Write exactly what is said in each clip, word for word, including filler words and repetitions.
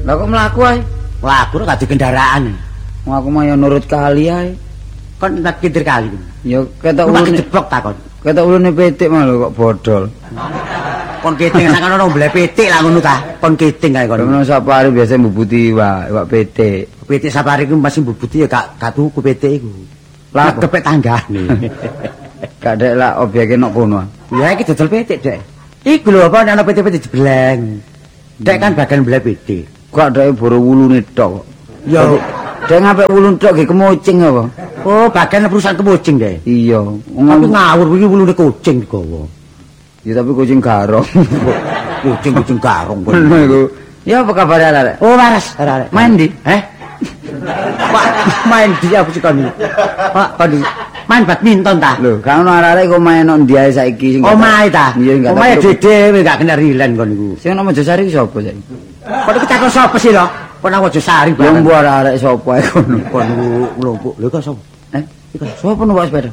Lah kok mlaku ae? Mlaku kok dadi kendaraan. Wong aku mah ya nurut kali ae. Kon tak kintir kali. Ya ketok ulune jeblok takon. Ketok ulune pitik mah lho kok bodol. Kon kiting sak ono mblek pitik lah ngono ta. Kon kiting kae kon. Ono sapari biasa mbubuti wae, wak pitik. Pitik sapari ku masih mbubuti ya gak gak tuku pitik iku. Lah kepek tanggane. Gak dek lah objeke nok kono. Ya iki dodol pitik, Dek. Iku lho apa ana pitik-pitik jebleng. Dek kan bagian mblek pitik. Kok dek boro wulune tok. Ya dek ngapik wulun tok ge kemocing apa? Oh, bagian perusahaan kemocing, Dek. Iya. Tapi ngawur iki wulune kucing digawa. Ya tapi kucing garong. Kucing-kucing garong kok. Ya apa kabar arek? Oh, waras arek. Main di? Eh? Pak, main di apa sih kon? Pak, kon main badminton ta? Lho, kan ono arek kok main nang ndi ae saiki sing. Omahe ta? Iya, enggak. Omahe dhewe gak kena rilen kon niku. Sing nang Mojosari ki sapa saiki? Kok iki takon sapa sih lho? Kok nang Mojosari Ya banget. mbuh arek sapa ae kono. Kon niku mlumpuk. Lho kok sapa? Eh, iku sapa numpak sepeda?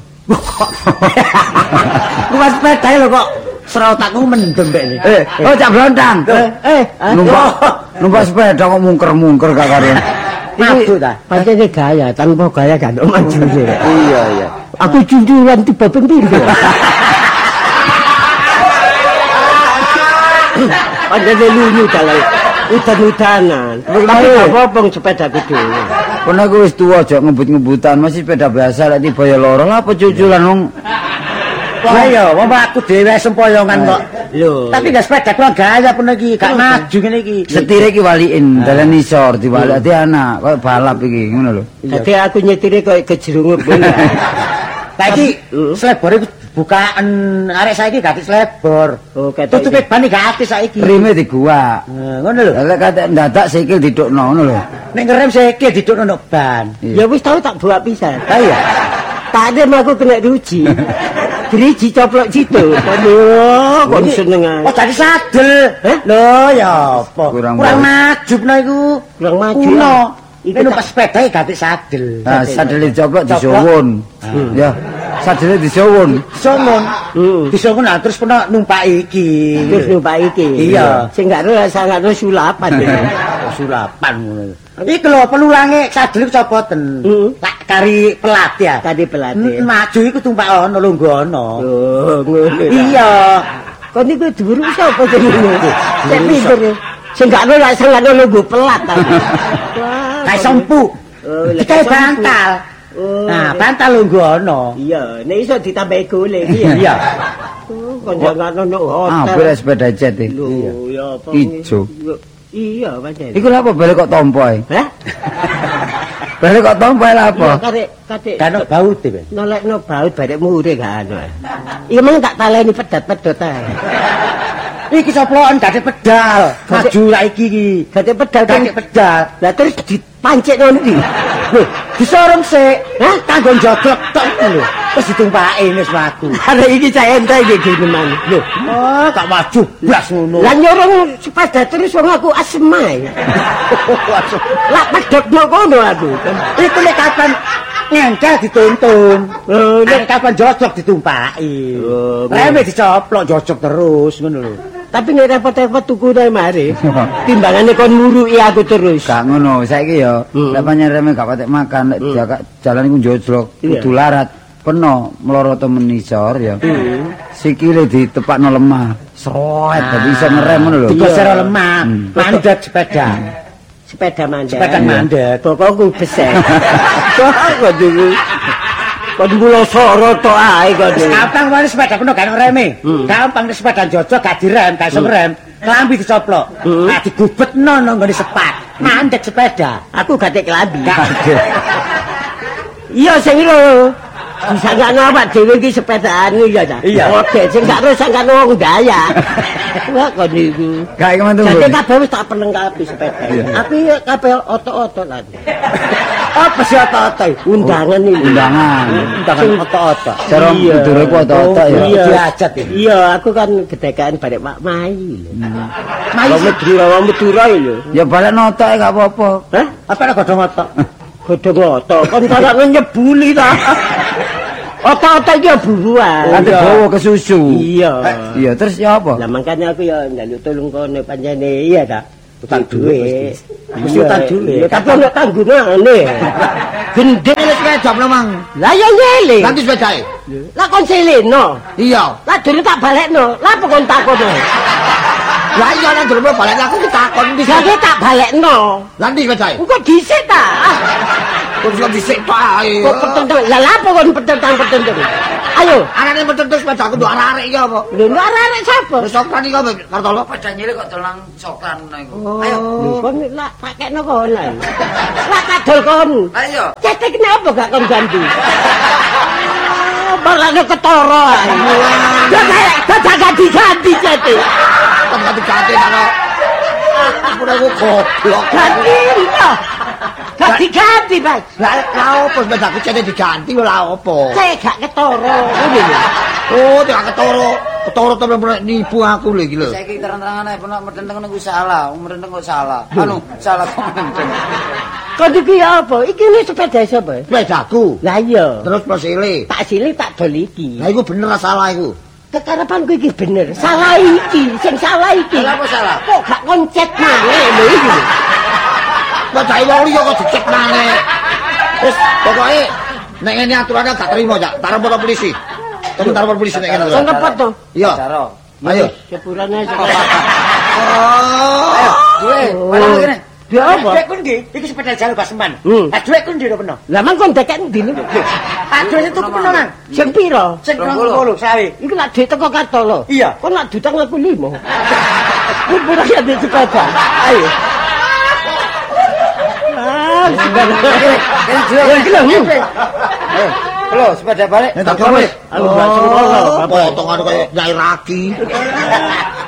Numpak sepeda lho kok serotakku mendem mbek iki. Eh, oh cak blontang. Eh, eh, numpak numpak sepeda kok mungker-mungker gak karen. Mabuk ta? Pancene gaya, tanpa gaya gak ono maju sih. Iya, iya. Aku junjuran tiba ping pindho. Pancene lunyu dalan. Udan-udanan. Tapi apa-apa sepedaku dhewe. Kono aku wis tuwa aja ngebut-ngebutan, masih sepeda biasa lek tiba ya loro lah apa cuculan wong. Wah iya, wong aku dhewe sempoyongan kok. Lho. Tapi gak sepeda kula gaya pun iki, gak maju ngene iki. Setire iki waliin, dalan isor diwalik ati anak, koyo balap iki, ngono lho. Dadi aku nyetire koyo kejerungup ngono. Lah iki slebor iku bukaan arek saiki gak slebor. Oh, ketok. Tutupe ban gak ati saiki. Rime diguak. Nah, ngono lho. Lek kate ndadak sikil didukno ngono lho. Nek ngerem sikil didukno nduk ban. Ya wis tau tak buat pisan. Lah iya. Tadi aku kena diuji. Driji coplok situ. Aduh, kok seneng ae. Oh, jadi sadel. Eh? Lho, ya apa? Kurang Kurang maju nah iku. Kurang maju. Kuno. Iku Iki numpak sepeda ganti sadel. Nah, sadele coplok disuwun. Ya, sadele disuwun. Songon. Heeh. Disongon nah terus pernah numpak iki. Terus numpak iki. Iya. Sing gak ora sangatno sulapan. Sulapan ngono. Iki lho pelulange sadel copoten. Heeh. Tak kari pelat ya. Tadi pelatih. Maju iku tumpak ana lungguh ana. Oh, ngono. Iya. Kok niku diburu sapa jenenge? Sing pinter. Sing gak ora sangatno lungguh pelat ta. Wah. Kae sempu. Oh, Kae bantal. Oh. Nah, bantal lungguh ana. Iya, nek iso ditambahi golek iki ya. Iya. Oh, kon jangan ono Ah, hotel. beres sepeda jet iki. Lho, ya apa? Ijo. Iya, pancen. Iku lha apa balik kok tompo ae? Hah? Balik kok tompo ae lha apa? Kate kate Kan baut iki. nolekno baut barek mure gak ono. Iya mung tak taleni pedat-pedot ae. Iki coplokan gak ada pedal. Maju saiki iki. Gate pedal Gak ada pedal. Lah terus dipancik ngono iki. Lho, disorong sik. Hah, kanggo joglek tok iki lho. Terus ditumpaki wis mlaku. Arek iki cah entek iki geneman. Lho, Oh, gak maju blas ngono. lah nyorong sepeda terus wong aku asmae. Lah pedhotno kono aku. Iku nek kapan ngengkel dituntun. Oh, Nek kapan jojok ditumpaki. Oh, Reme dicoplok jojok terus ngono lho. tapi nek repot-repot tuku nang mari. Timbangane kon nguruki aku terus. Gak ngono, saiki ya Hmm. lek panyereme gak patek makan, lek diakak jalan iku njojlok, Iya. kudu larat. Peno mloroto menisor ya. Sikile ditepakno lemah. Sroet dadi iso ngerem ngono lho. Digosero lemah, mandek sepeda. Sepeda mandek. Sepeda mandek. Pokokku besek. Kok dulu. Kok dulu soro tok ae kok dulu. Gampang wae sepeda kuno gak ono reme. Gampang nek sepeda jojok gak direm, gak iso ngerem. Klambi dicoplok. Nah digubetno nang nggone sepat. Mandek sepeda. Aku gak tek kelambi. Gak. Iya sing lho. Disangkane awak dhewe iki sepedaan ya ta. Iya. Oke, sing gak ero sangkane wong daya. Wah kok niku. Gak iku mantu. Jadi kabeh wis tak pelengkapi sepeda. Tapi kabeh oto-oto lan. Apa sih otot-otot? Undangan iki. Undangan. Undangan otot-otot. Cara ndure ku otot-otot ya. Iya. Diajat iki. Iya, aku kan gedekan barek Pak Mai. Mai Wong Madura, wong Madura lho. Ya balik notoke gak apa-apa. Hah? apa nek godhong otot? Godhong oto, kon ora nyebuli ta. Oto-oto iki ya buruan. Ate bawa ke susu. Iya. Iya, terus ya apa? Lah makanya aku ya njaluk tulung kono pancene iya ta. utang duit. Mesti utang duit. Tapi ono tanggunganane. Gendeng sepeda memang. Lah ya nyele. Nanti sepedae. Lah kon seleno. Iya. Lah dene tak balekno. Lah apa kon takono? Lah iya nang jero balik aku ditakon di Jadi tak balekno. Nanti sepedae. Engko dhisik ta. Kok iso dhisik ta ae. Kok petentang. Lah lha apa kon petentang-petentang? Ayo, Anane petentang sepeda aku nduk arek-arek iki apa? lho nek arek sapa? Wis sokran iki apa Kartolo? Sepeda nyilih kok dolang cokran ngono iku. Ayo, kon lak pakekno kono. Lak kadol kon. Ayo. Cetek kenapa gak kon ganti? Barane ketara ae. Lah gak ganti-ganti cetek. Kok ganti ganti karo Ora kok goblok. Ganti lho. Ganti-ganti, Mas. Lah lha opo sepedaku cete diganti lha opo? Cek gak ketara. Ngene lho. Oh, tidak ketoro. Ketoro temen nipu aku lho iki lho. Saiki terang-terangan ae penak medenteng niku salah, medenteng kok salah. Anu, salah kok medenteng. Kon iki apa? Iki ini sepeda sapa? Sepedaku. Lah iya. Terus prosile. Tak sili tak dol iki. Lah iku bener ra salah iku. Kekarepanku iki bener. Salah iki, sing salah iki. Salah apa salah? Kok gak koncet maneh lho iki. Bocah wong liya kok dicek maneh. Wis pokoke nek ngene aturane gak terima, Cak. Tak repot polisi. Temen tak repot polisi nek ngene. Sing repot to. Iya. Ayo. Sepurane Oh. Ayo, duwe, mana kene? Dia apa? Duit ku ndi? Iki sepeda jalur Baseman. Hmm. Ah duit ku ndi to peno? Lah man kon dekek ndi niku? Ah duit itu peno nang. Sing pira? Sing rong puluh sawi. Iku lak duit teko Kartolo. Iya. Kon lak dutang aku lima. Ku pura ya di sepeda. Ayo. Ah, Kene duwe. ya kira. Ayo, halo, sepeda balik. Nek tak gawe. Aku mbak sing kono. Potong karo kaya Nyai Ragi.